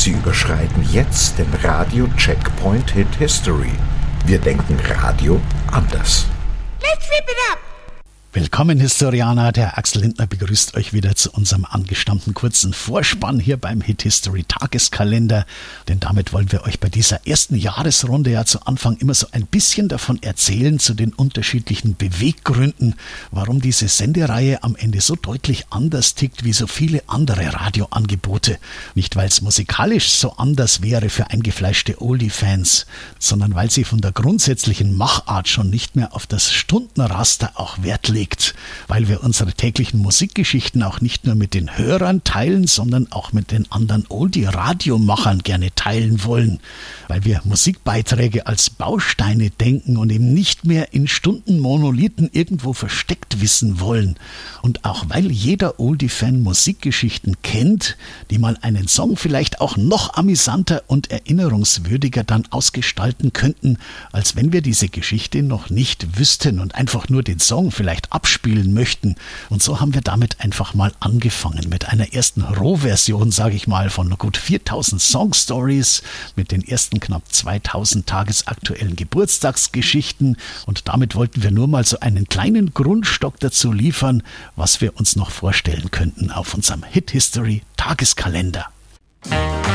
Sie überschreiten jetzt den Radio-Checkpoint Hit History. Wir denken Radio anders. Let's rip it up! Willkommen Historianer, der Axel Lindner begrüßt euch wieder zu unserem angestammten kurzen Vorspann hier beim Hit History Tageskalender, denn damit wollen wir euch bei dieser ersten Jahresrunde ja zu Anfang immer so ein bisschen davon erzählen, zu den unterschiedlichen Beweggründen, warum diese Sendereihe am Ende so deutlich anders tickt wie so viele andere Radioangebote. Nicht weil es musikalisch so anders wäre für eingefleischte Oldie-Fans, sondern weil sie von der grundsätzlichen Machart schon nicht mehr auf das Stundenraster auch Wert legt. Weil wir unsere täglichen Musikgeschichten auch nicht nur mit den Hörern teilen, sondern auch mit den anderen Oldie-Radiomachern gerne teilen wollen. Weil wir Musikbeiträge als Bausteine denken und eben nicht mehr in Stundenmonolithen irgendwo versteckt wissen wollen. Und auch weil jeder Oldie-Fan Musikgeschichten kennt, die mal einen Song vielleicht auch noch amüsanter und erinnerungswürdiger dann ausgestalten könnten, als wenn wir diese Geschichte noch nicht wüssten und einfach nur den Song vielleicht abspielen möchten. Und so haben wir damit einfach mal angefangen mit einer ersten Rohversion, sage ich mal, von gut 4000 Songstories, mit den ersten knapp 2000 tagesaktuellen Geburtstagsgeschichten, und damit wollten wir nur mal so einen kleinen Grundstock dazu liefern, was wir uns noch vorstellen könnten auf unserem Hit History Tageskalender.